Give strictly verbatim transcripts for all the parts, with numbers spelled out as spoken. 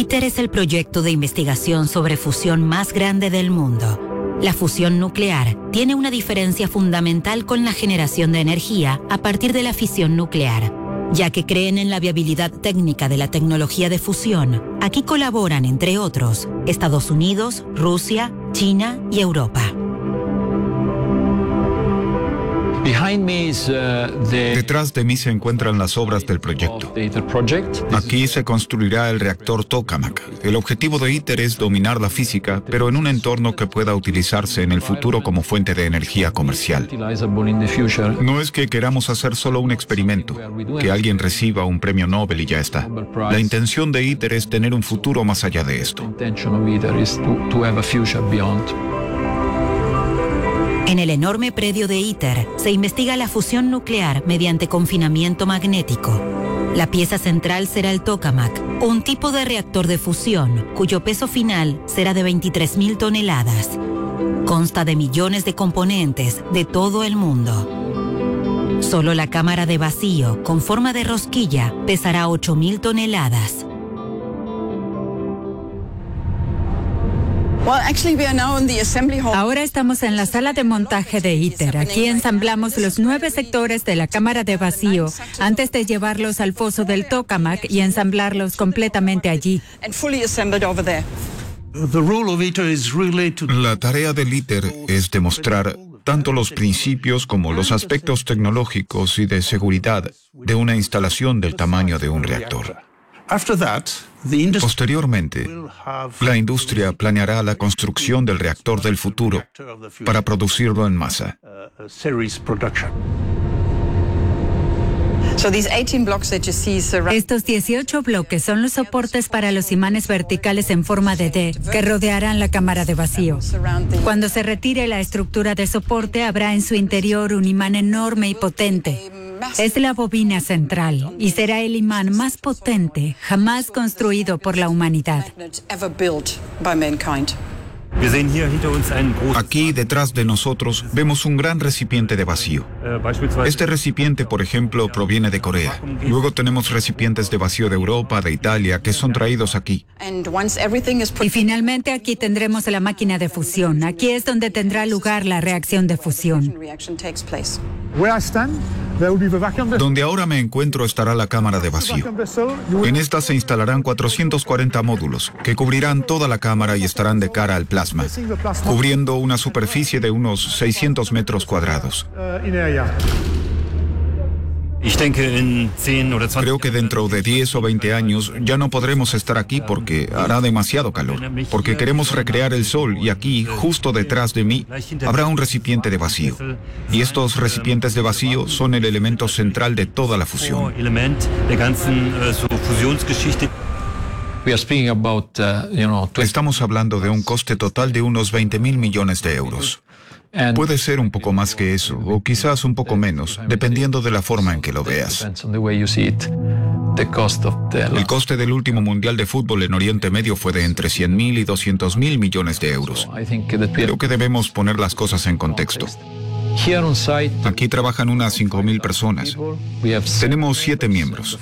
ITER es el proyecto de investigación sobre fusión más grande del mundo. La fusión nuclear tiene una diferencia fundamental con la generación de energía a partir de la fisión nuclear. Ya que creen en la viabilidad técnica de la tecnología de fusión, aquí colaboran, entre otros, Estados Unidos, Rusia, China y Europa. Detrás de mí se encuentran las obras del proyecto. Aquí se construirá el reactor Tokamak. El objetivo de ITER es dominar la física, pero en un entorno que pueda utilizarse en el futuro como fuente de energía comercial. No es que queramos hacer solo un experimento, que alguien reciba un premio Nobel y ya está. La intención de ITER es tener un futuro más allá de esto. En el enorme predio de ITER se investiga la fusión nuclear mediante confinamiento magnético. La pieza central será el Tokamak, un tipo de reactor de fusión cuyo peso final será de veintitrés mil toneladas. Consta de millones de componentes de todo el mundo. Solo la cámara de vacío con forma de rosquilla pesará ocho mil toneladas. Ahora estamos en la sala de montaje de ITER. Aquí ensamblamos los nueve sectores de la cámara de vacío antes de llevarlos al foso del Tokamak y ensamblarlos completamente allí. La tarea del ITER es demostrar tanto los principios como los aspectos tecnológicos y de seguridad de una instalación del tamaño de un reactor. Posteriormente, la industria planeará la construcción del reactor del futuro para producirlo en masa. Estos dieciocho bloques son los soportes para los imanes verticales en forma de D que rodearán la cámara de vacío. Cuando se retire la estructura de soporte, habrá en su interior un imán enorme y potente. Es la bobina central y será el imán más potente jamás construido por la humanidad. Aquí, detrás de nosotros, vemos un gran recipiente de vacío. Este recipiente, por ejemplo, proviene de Corea. Luego tenemos recipientes de vacío de Europa, de Italia, que son traídos aquí. Y finalmente aquí tendremos la máquina de fusión. Aquí es donde tendrá lugar la reacción de fusión. Donde ahora me encuentro estará la cámara de vacío. En esta se instalarán cuatrocientos cuarenta módulos, que cubrirán toda la cámara y estarán de cara al plasma, cubriendo una superficie de unos seiscientos metros cuadrados. Creo que dentro de diez o veinte años ya no podremos estar aquí porque hará demasiado calor, porque queremos recrear el sol y aquí, justo detrás de mí, habrá un recipiente de vacío. Y estos recipientes de vacío son el elemento central de toda la fusión. Estamos hablando de un coste total de unos veinte mil millones de euros. Puede ser un poco más que eso, o quizás un poco menos, dependiendo de la forma en que lo veas. El coste del último Mundial de Fútbol en Oriente Medio fue de entre cien mil y doscientos mil millones de euros. Creo que debemos poner las cosas en contexto. Aquí trabajan unas cinco mil personas. Tenemos siete miembros.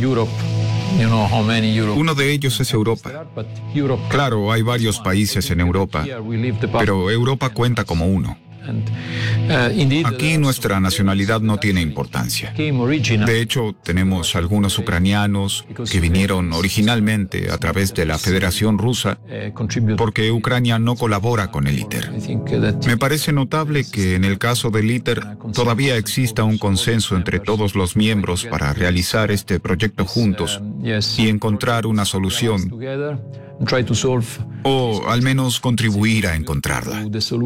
Uno de ellos es Europa. Claro, hay varios países en Europa, pero Europa cuenta como uno. Aquí nuestra nacionalidad no tiene importancia. De hecho, tenemos algunos ucranianos que vinieron originalmente a través de la Federación Rusa porque Ucrania no colabora con el ITER. Me parece notable que en el caso del ITER todavía exista un consenso entre todos los miembros para realizar este proyecto juntos y encontrar una solución, o al menos contribuir a encontrarla.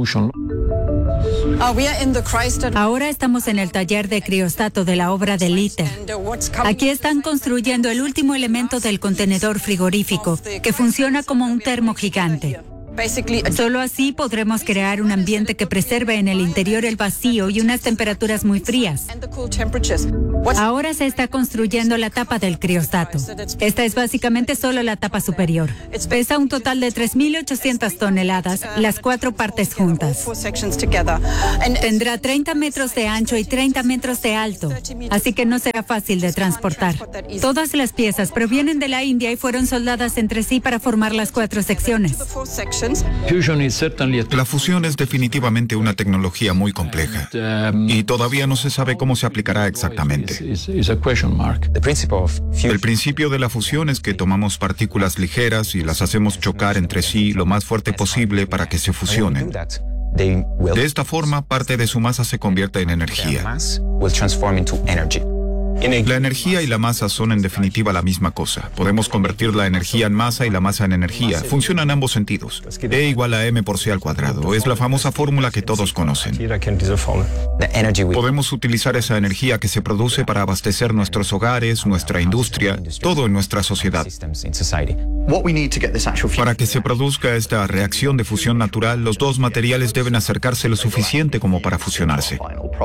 Ahora estamos en el taller de criostato de la obra del ITER. Aquí están construyendo el último elemento del contenedor frigorífico, que funciona como un termo gigante. Solo así podremos crear un ambiente que preserve en el interior el vacío y unas temperaturas muy frías. Ahora se está construyendo la tapa del criostato. Esta es básicamente solo la tapa superior. Pesa un total de tres mil ochocientas toneladas, las cuatro partes juntas. Tendrá treinta metros de ancho y treinta metros de alto, así que no será fácil de transportar. Todas las piezas provienen de la India y fueron soldadas entre sí para formar las cuatro secciones. La fusión es definitivamente una tecnología muy compleja y todavía no se sabe cómo se aplicará exactamente. El principio de la fusión es que tomamos partículas ligeras y las hacemos chocar entre sí lo más fuerte posible para que se fusionen. De esta forma, parte de su masa se convierte en energía. La energía y la masa son en definitiva la misma cosa. Podemos convertir la energía en masa y la masa en energía. Funciona en ambos sentidos. E igual a m por c al cuadrado. Es la famosa fórmula que todos conocen. Podemos utilizar esa energía que se produce para abastecer nuestros hogares, nuestra industria, todo en nuestra sociedad. Para que se produzca esta reacción de fusión natural, los dos materiales deben acercarse lo suficiente como para fusionarse.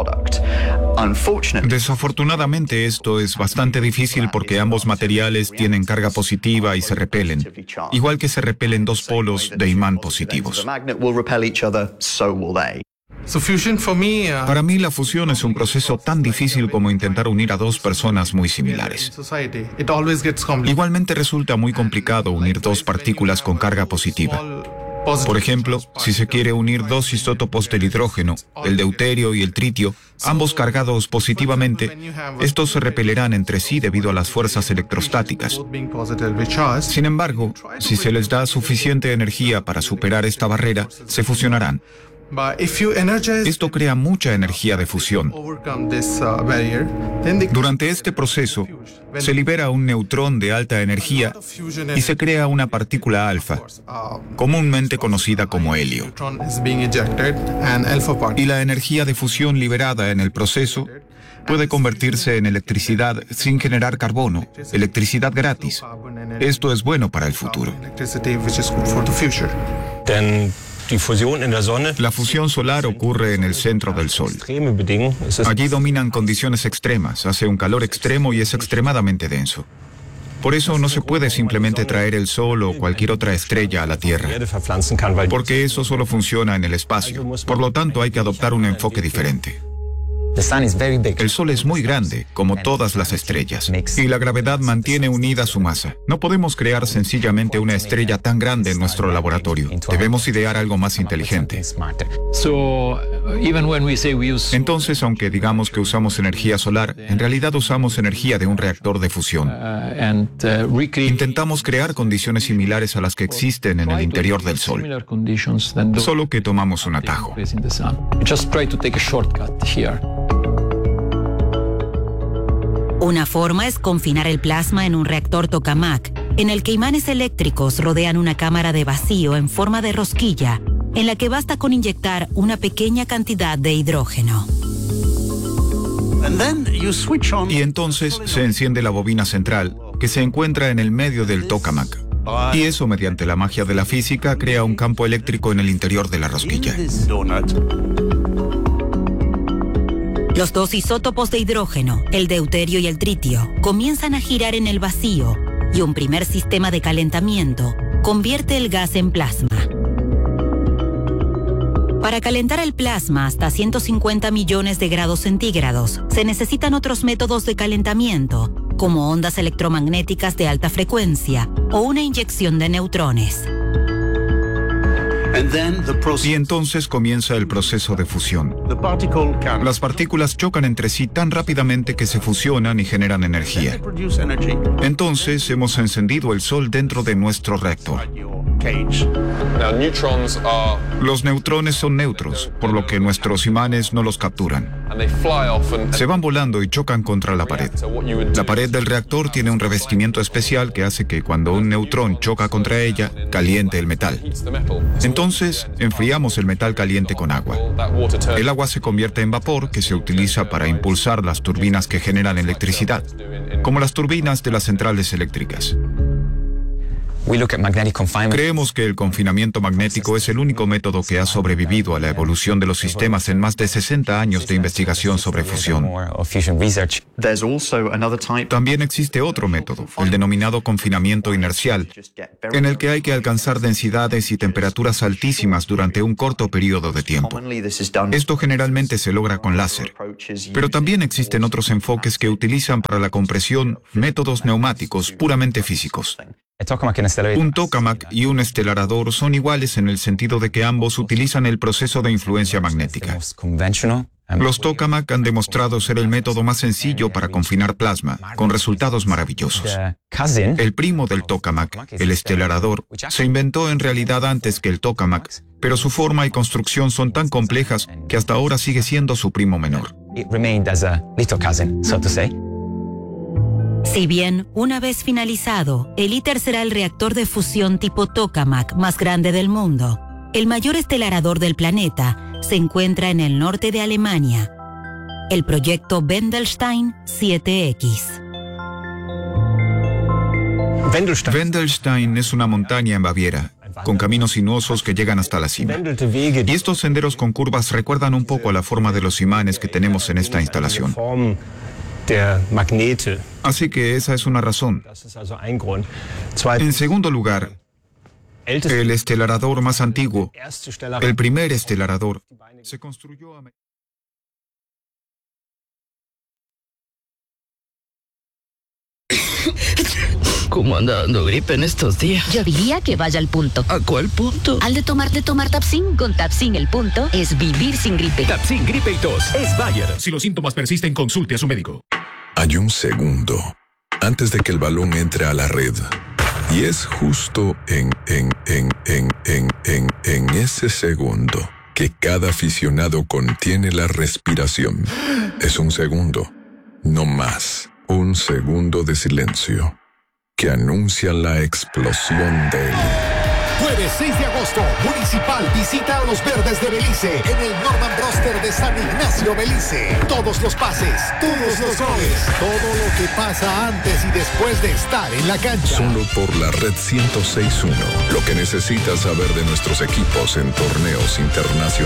Desafortunadamente, esto es bastante difícil porque ambos materiales tienen carga positiva y se repelen, igual que se repelen dos polos de imán positivos. Para mí, la fusión es un proceso tan difícil como intentar unir a dos personas muy similares. Igualmente resulta muy complicado unir dos partículas con carga positiva. Por ejemplo, si se quiere unir dos isótopos del hidrógeno, el deuterio y el tritio, ambos cargados positivamente, estos se repelerán entre sí debido a las fuerzas electrostáticas. Sin embargo, si se les da suficiente energía para superar esta barrera, se fusionarán. Esto crea mucha energía de fusión. Durante este proceso, se libera un neutrón de alta energía y se crea una partícula alfa, comúnmente conocida como helio. Y la energía de fusión liberada en el proceso puede convertirse en electricidad sin generar carbono, electricidad gratis. Esto es bueno para el futuro. La fusión solar ocurre en el centro del Sol. Allí dominan condiciones extremas, hace un calor extremo y es extremadamente denso. Por eso no se puede simplemente traer el Sol o cualquier otra estrella a la Tierra, porque eso solo funciona en el espacio. Por lo tanto, hay que adoptar un enfoque diferente. El Sol es muy grande, como todas las estrellas, y la gravedad mantiene unida su masa. No podemos crear sencillamente una estrella tan grande en nuestro laboratorio. Debemos idear algo más inteligente. Entonces, aunque digamos que usamos energía solar, en realidad usamos energía de un reactor de fusión. Intentamos crear condiciones similares a las que existen en el interior del Sol, solo que tomamos un atajo. Una forma es confinar el plasma en un reactor tokamak, en el que imanes eléctricos rodean una cámara de vacío en forma de rosquilla, en la que basta con inyectar una pequeña cantidad de hidrógeno. Y entonces se enciende la bobina central, que se encuentra en el medio del tokamak. Y eso, mediante la magia de la física, crea un campo eléctrico en el interior de la rosquilla. Los dos isótopos de hidrógeno, el deuterio y el tritio, comienzan a girar en el vacío y un primer sistema de calentamiento convierte el gas en plasma. Para calentar el plasma hasta ciento cincuenta millones de grados centígrados, se necesitan otros métodos de calentamiento, como ondas electromagnéticas de alta frecuencia o una inyección de neutrones. Y entonces comienza el proceso de fusión. Las partículas chocan entre sí tan rápidamente que se fusionan y generan energía. Entonces hemos encendido el Sol dentro de nuestro reactor. Los neutrones son neutros, por lo que nuestros imanes no los capturan. Se van volando y chocan contra la pared. La pared del reactor tiene un revestimiento especial que hace que cuando un neutrón choca contra ella, caliente el metal. Entonces, enfriamos el metal caliente con agua. El agua se convierte en vapor que se utiliza para impulsar las turbinas que generan electricidad, como las turbinas de las centrales eléctricas. Creemos que el confinamiento magnético es el único método que ha sobrevivido a la evolución de los sistemas en más de sesenta años de investigación sobre fusión. También existe otro método, el denominado confinamiento inercial, en el que hay que alcanzar densidades y temperaturas altísimas durante un corto periodo de tiempo. Esto generalmente se logra con láser, pero también existen otros enfoques que utilizan para la compresión métodos neumáticos puramente físicos. Un tokamak y un estelarador son iguales en el sentido de que ambos utilizan el proceso de influencia magnética. Los tokamak han demostrado ser el método más sencillo para confinar plasma, con resultados maravillosos. El primo del tokamak, el estelarador, se inventó en realidad antes que el tokamak, pero su forma y construcción son tan complejas que hasta ahora sigue siendo su primo menor. Si bien, una vez finalizado, el ITER será el reactor de fusión tipo tokamak más grande del mundo, el mayor estelarador del planeta se encuentra en el norte de Alemania, el proyecto Wendelstein siete equis. Wendelstein es una montaña en Baviera, con caminos sinuosos que llegan hasta la cima. Y estos senderos con curvas recuerdan un poco a la forma de los imanes que tenemos en esta instalación. Así que esa es una razón. En segundo lugar, el estelarador más antiguo, el primer estelarador, se construyó a... ¿Cómo anda dando gripe en estos días? Yo diría que vaya al punto. ¿A cuál punto? Al de tomar de tomar Tapsin. Con Tapsin el punto es vivir sin gripe. Tapsin gripe y tos es Bayer. Si los síntomas persisten, consulte a su médico. Hay un segundo antes de que el balón entre a la red. Y es justo en, en, en, en, en, en, en ese segundo que cada aficionado contiene la respiración. Es un segundo, no más. Un segundo de silencio que anuncia la explosión del... Jueves seis de agosto, Municipal visita a los Verdes de Belice en el Norman Broster de San Ignacio, Belice. Todos los pases, todos los goles, todo lo que pasa antes y después de estar en la cancha. Solo por la Red ciento seis punto uno. Lo que necesitas saber de nuestros equipos en torneos internacionales.